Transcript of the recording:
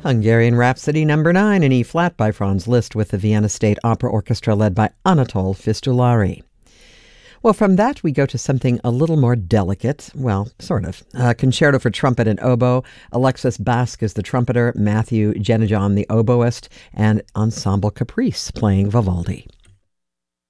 Hungarian Rhapsody number 9 in E-flat by Franz Liszt with the Vienna State Opera Orchestra led by Anatol Fistulari. Well, from that, we go to something a little more delicate. Well, sort of. Concerto for trumpet and oboe. Alexis Basque is the trumpeter, Matthew Genejon the oboist, and Ensemble Caprice playing Vivaldi.